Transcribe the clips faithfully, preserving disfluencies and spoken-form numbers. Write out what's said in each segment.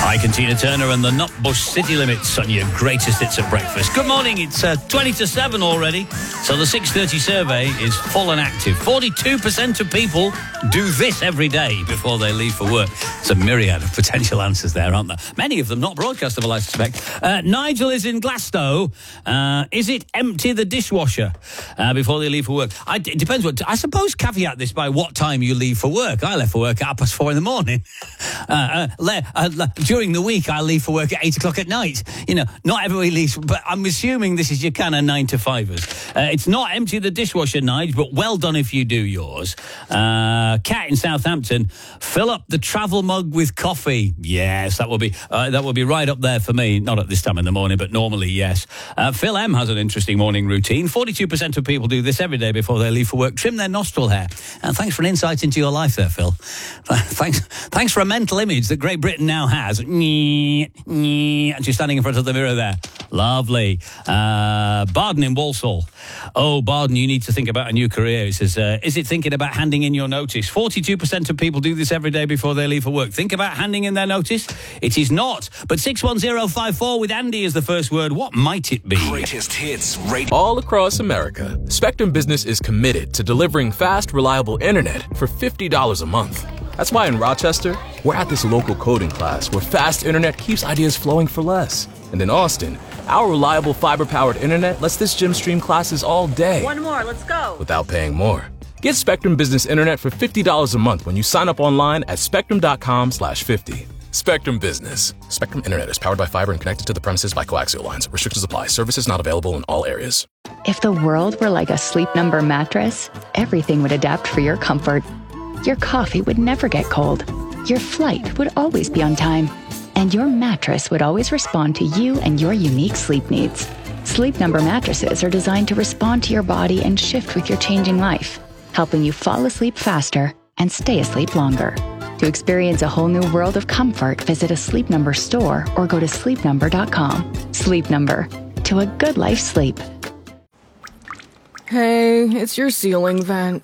Mike and Tina Turner and the Nutbush City Limits on your greatest hits at breakfast. Good morning, it's uh, twenty to seven already, so the six thirty survey is full and active. forty-two percent of people do this every day before they leave for work. It's a myriad of potential answers there, aren't there? Many of them not broadcastable, I suspect. Uh, Nigel is in Glasgow. Uh, is it empty the dishwasher uh, before they leave for work? I, it depends what... I suppose caveat this by what time you leave for work. I left for work at half past four in the morning. Uh, uh, le, uh, le, during the week, I leave for work at eight o'clock at night. You know, not everybody leaves, but I'm assuming this is your kind of nine to fivers. Uh, it's not empty the dishwasher, Nige, but well done if you do yours. Uh, Kat in Southampton, fill up the travel mug with coffee. Yes, that will be uh, that will be right up there for me. Not at this time in the morning, but normally, yes. Uh, Phil M has an interesting morning routine. forty-two percent of people do this every day before they leave for work. Trim their nostril hair. And thanks for an insight into your life there, Phil. Thanks, thanks for a mental image that Great Britain now has. And you're standing in front of the mirror there. Lovely. Uh, Barden in Walsall. Oh, Barden, you need to think about a new career. He says, uh, is it thinking about handing in your notice? forty-two percent of people do this every day before they leave for work. Think about handing in their notice? It is not. But six one zero five four with Andy is the first word. What might it be? Greatest hits. Radio. All across America, Spectrum Business is committed to delivering fast, reliable internet for fifty dollars a month. That's why in Rochester, we're at this local coding class where fast internet keeps ideas flowing for less. And in Austin, our reliable fiber-powered internet lets this gym stream classes all day. One more, let's go. Without paying more. Get Spectrum Business Internet for fifty dollars a month when you sign up online at spectrum.com slash 50. Spectrum Business. Spectrum Internet is powered by fiber and connected to the premises by coaxial lines. Restrictions apply. Services not available in all areas. If the world were like a Sleep Number mattress, everything would adapt for your comfort. Your coffee would never get cold. Your flight would always be on time. And your mattress would always respond to you and your unique sleep needs. Sleep Number mattresses are designed to respond to your body and shift with your changing life, helping you fall asleep faster and stay asleep longer. To experience a whole new world of comfort, visit a Sleep Number store or go to sleep number dot com. Sleep Number. To a good life sleep. Hey, it's your ceiling vent,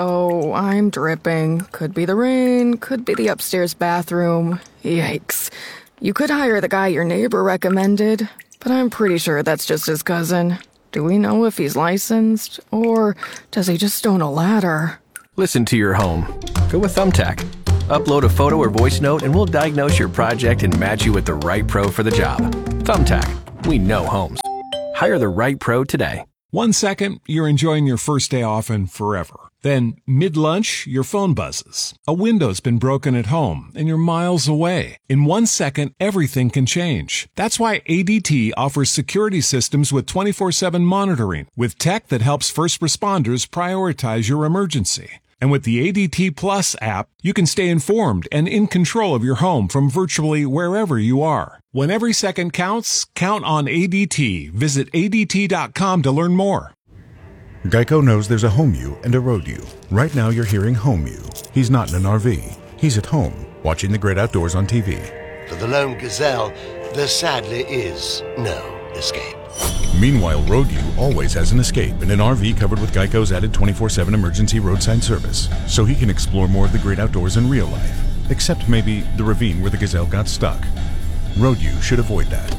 so I'm dripping. Could be the rain, could be the upstairs bathroom. Yikes. You could hire the guy your neighbor recommended, but I'm pretty sure that's just his cousin. Do we know if he's licensed, or does he just own a ladder? Listen to your home. Go with Thumbtack. Upload a photo or voice note and we'll diagnose your project and match you with the right pro for the job. Thumbtack. We know homes. Hire the right pro today. One second, you're enjoying your first day off and forever. Then, mid-lunch, your phone buzzes. A window's been broken at home, and you're miles away. In one second, everything can change. That's why A D T offers security systems with twenty-four seven monitoring, with tech that helps first responders prioritize your emergency. And with the A D T Plus app, you can stay informed and in control of your home from virtually wherever you are. When every second counts, count on A D T. Visit A D T dot com to learn more. Geico knows there's a home you and a road you. Right now you're hearing home you. He's not in an R V. He's at home, watching the great outdoors on T V. For the lone gazelle, there sadly is no escape. Meanwhile, Road U always has an escape in an R V covered with Geico's added twenty-four seven emergency roadside service, so he can explore more of the great outdoors in real life, except maybe the ravine where the gazelle got stuck. Road U should avoid that.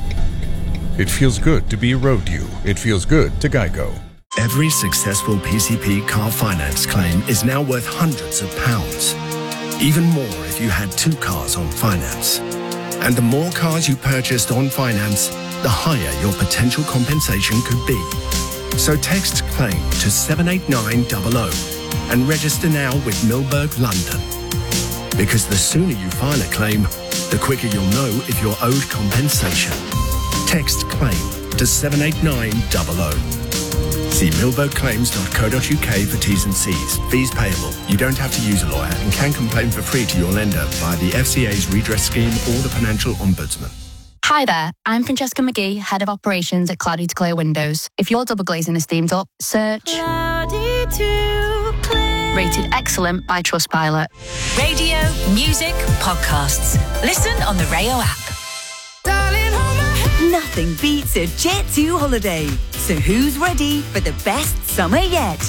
It feels good to be a Road U. It feels good to Geico. Every successful P C P car finance claim is now worth hundreds of pounds. Even more if you had two cars on finance. And the more cars you purchased on finance, the higher your potential compensation could be. So text CLAIM to seven eight nine double oh and register now with Milberg London. Because the sooner you file a claim, the quicker you'll know if you're owed compensation. Text CLAIM to seven eight nine double oh. See milberg claims dot co dot uk for T's and C's. Fees payable. You don't have to use a lawyer and can complain for free to your lender via the F C A's redress scheme or the Financial Ombudsman. Hi there, I'm Francesca McGee, Head of Operations at Cloudy to Clear Windows. If your double glazing is steamed up, search Cloudy to Clear. Rated excellent by Trustpilot. Radio, music, podcasts. Listen on the Rayo app. Darling, hold my hand. Nothing beats a Jet two holiday. So who's ready for the best summer yet?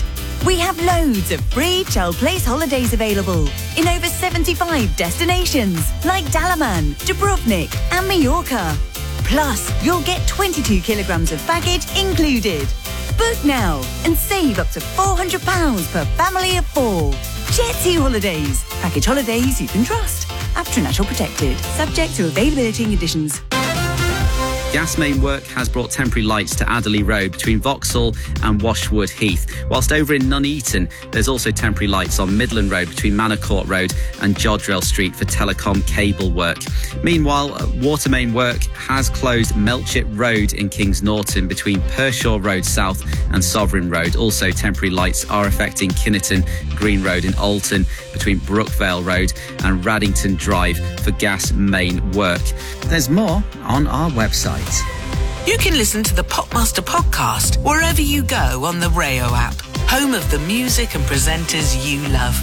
We have loads of free Child Place holidays available in over seventy-five destinations like Dalaman, Dubrovnik and Mallorca. Plus, you'll get twenty-two kilograms of baggage included. Book now and save up to four hundred pounds per family of four. Jet two Holidays. Package holidays you can trust. After National Protected. Subject to availability and conditions. Gas main work has brought temporary lights to Adderley Road between Vauxhall and Washwood Heath. Whilst over in Nuneaton, there's also temporary lights on Midland Road between Manor Court Road and Jodrell Street for telecom cable work. Meanwhile, water main work has closed Melchett Road in Kings Norton between Pershaw Road South and Sovereign Road. Also, temporary lights are affecting Kinnerton Green Road in Alton between Brookvale Road and Raddington Drive for gas main work. There's more on our website. You can listen to the Popmaster podcast wherever you go on the Rayo app, home of the music and presenters you love.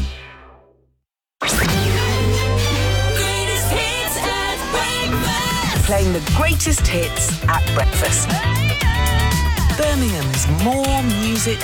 Greatest hits at breakfast. Playing the greatest hits at breakfast. Birmingham's More Music